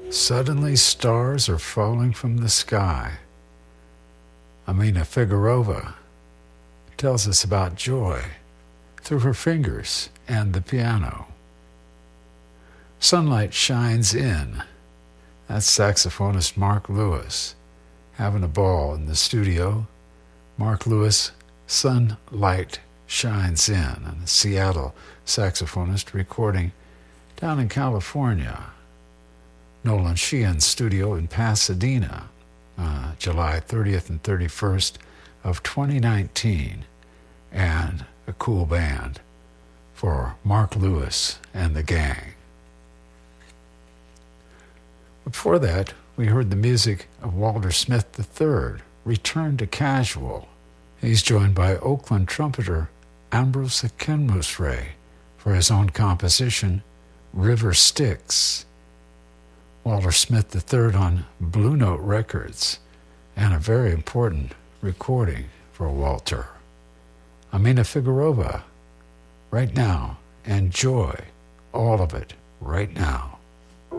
Suddenly stars are falling from the sky. Amina Figurova tells us about joy through her fingers and the piano. Sunlight shines in. That's saxophonist Mark Lewis having a ball in the studio. Mark Lewis, Sunlight Shines In, and a Seattle saxophonist recording down in California. Nolan Sheehan's studio in Pasadena, July 30th and 31st of 2019, and a cool band for Mark Lewis and the gang. Before that, we heard the music of Walter Smith III, Return to Casual. He's joined by Oakland trumpeter Ambrose Akinmusre for his own composition, River Styx. Walter Smith III on Blue Note Records, and a very important recording for Walter. Amina Figurova, right now, and joy, all of it, right now.